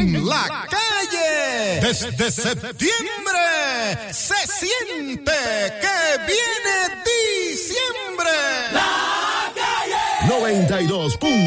en la calle. Desde septiembre se siente que viene diciembre. La calle 92.